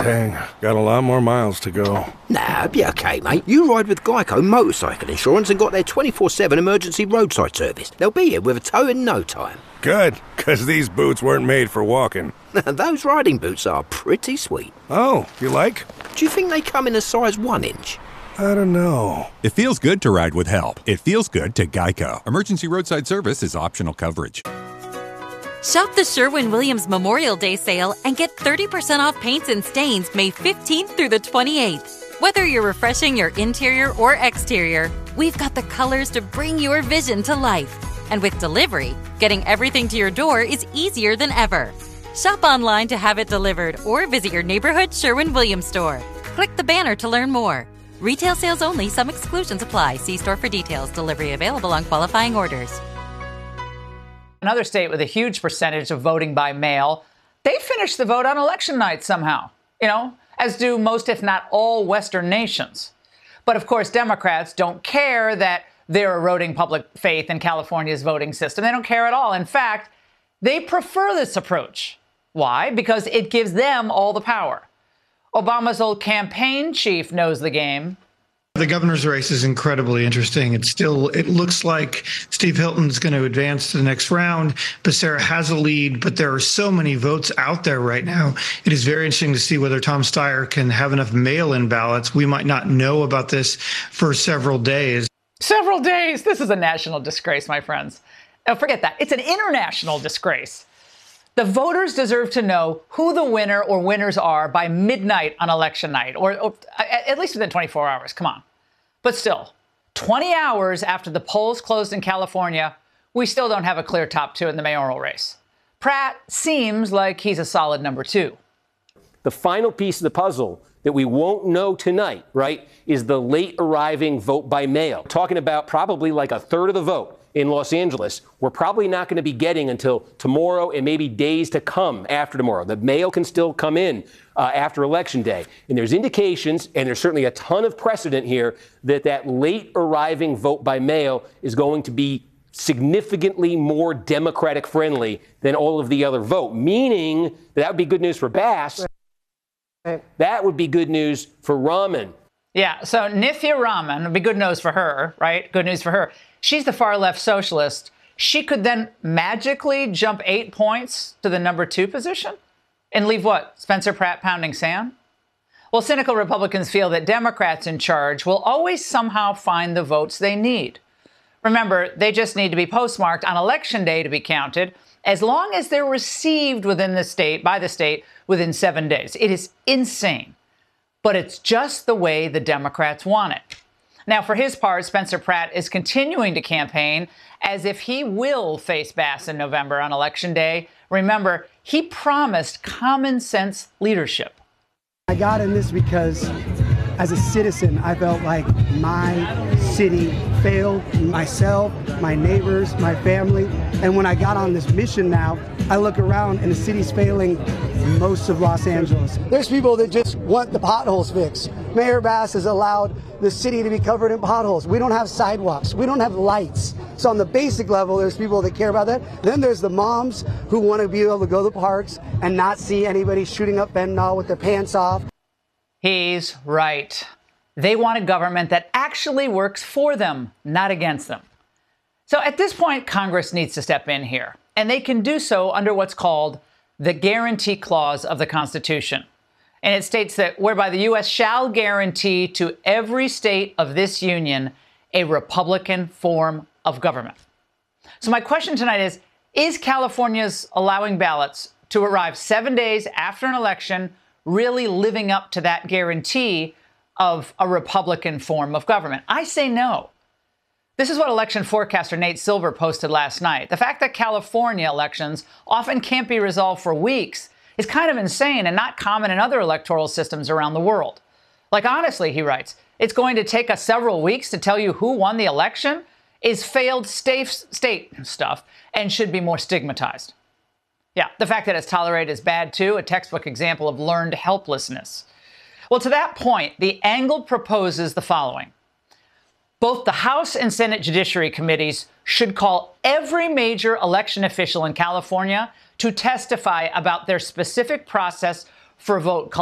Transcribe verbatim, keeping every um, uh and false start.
Dang, got a lot more miles to go. Nah, be okay, mate. You ride with Geico Motorcycle Insurance and got their twenty-four seven emergency roadside service. They'll be here with a tow in no time. Good, because these boots weren't made for walking. Those riding boots are pretty sweet. Oh, you like? Do you think they come in a size one inch? I don't know. It feels good to ride with help. It feels good to Geico. Emergency roadside service is optional coverage. Shop the Sherwin-Williams Memorial Day sale and get thirty percent off paints and stains May fifteenth through the twenty-eighth. Whether you're refreshing your interior or exterior, we've got the colors to bring your vision to life. And with delivery, getting everything to your door is easier than ever. Shop online to have it delivered or visit your neighborhood Sherwin-Williams store. Click the banner to learn more. Retail sales only. Some exclusions apply. See store for details. Delivery available on qualifying orders. Another state with a huge percentage of voting by mail, they finished the vote on election night somehow, you know, as do most, if not all, Western nations. But of course, Democrats don't care that they're eroding public faith in California's voting system. They don't care at all. In fact, they prefer this approach. Why? Because it gives them all the power. Obama's old campaign chief knows the game. The governor's race is incredibly interesting. It's still, it looks like Steve Hilton's going to advance to the next round. Becerra has a lead, but there are so many votes out there right now. It is very interesting to see whether Tom Steyer can have enough mail-in ballots. We might not know about this for several days. Several days. This is a national disgrace, my friends. Now, forget that. It's an international disgrace. The voters deserve to know who the winner or winners are by midnight on election night, or, or at least within twenty-four hours. Come on. But still, twenty hours after the polls closed in California, we still don't have a clear top two in the mayoral race. Pratt seems like he's a solid number two. The final piece of the puzzle that we won't know tonight, right, is the late arriving vote by mail. Talking about probably like a third of the vote in Los Angeles, we're probably not going to be getting until tomorrow and maybe days to come after tomorrow. The mail can still come in uh, after Election Day. And there's indications, and there's certainly a ton of precedent here, that that late arriving vote by mail is going to be significantly more Democratic friendly than all of the other vote, meaning that, that would be good news for Bass. That would be good news for Rahman. Yeah, so Nithya Rahman would be good news for her, right? Good news for her. She's the far-left socialist. She could then magically jump eight points to the number two position and leave what? Spencer Pratt pounding sand? Well, cynical Republicans feel that Democrats in charge will always somehow find the votes they need. Remember, they just need to be postmarked on Election Day to be counted, as long as they're received within the state, by the state, within seven days. It is insane. But it's just the way the Democrats want it. Now, for his part, Spencer Pratt is continuing to campaign as if he will face Bass in November on Election Day. Remember, he promised common sense leadership. I got in this because, as a citizen, I felt like my city failed myself, my neighbors, my family. And when I got on this mission now, I look around and the city's failing most of Los Angeles. There's people that just want the potholes fixed. Mayor Bass has allowed the city to be covered in potholes. We don't have sidewalks. We don't have lights. So on the basic level, there's people that care about that. Then there's the moms who want to be able to go to the parks and not see anybody shooting up fentanyl with their pants off. He's right. They want a government that actually works for them, not against them. So at this point, Congress needs to step in here, and they can do so under what's called the Guarantee Clause of the Constitution. And it states that whereby the U S shall guarantee to every state of this union a Republican form of government. So my question tonight is, is California's allowing ballots to arrive seven days after an election really living up to that guarantee of a Republican form of government? I say no. This is what election forecaster Nate Silver posted last night. The fact that California elections often can't be resolved for weeks is kind of insane and not common in other electoral systems around the world. Like, honestly, he writes, it's going to take us several weeks to tell you who won the election is failed state stuff and should be more stigmatized. Yeah, the fact that it's tolerated is bad, too, a textbook example of learned helplessness. Well, to that point, the Angle proposes the following. Both the House and Senate Judiciary Committees should call every major election official in California to testify about their specific process for vote